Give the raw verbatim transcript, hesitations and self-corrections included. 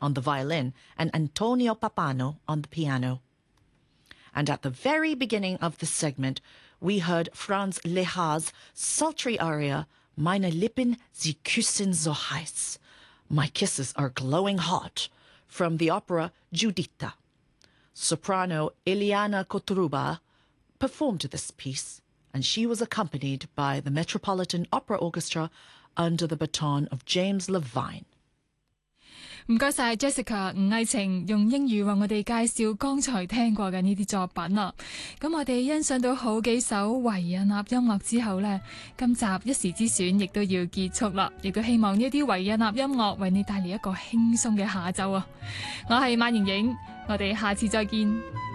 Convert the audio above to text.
on the violin and Antonio Pappano on the piano. And at the very beginning of the segment, we heard Franz Leha's sultry aria, Meine Lippen, sie küssen so heiß. My kisses are glowing hot, from the opera Giuditta. Soprano Iliana Kotruba performed this piece, and she was accompanied by the Metropolitan Opera Orchestra under the baton of James Levine. 唔該晒 Jessica 吳藝晴用英語為我哋介紹剛才聽過嘅呢啲作品啊！咁我哋欣賞到好幾首維也納音樂之後呢，今集一時之選亦都要結束啦，亦都希望呢啲維也納音樂為你帶嚟一個輕鬆嘅下晝啊！我係馬盈盈，我哋下次再見。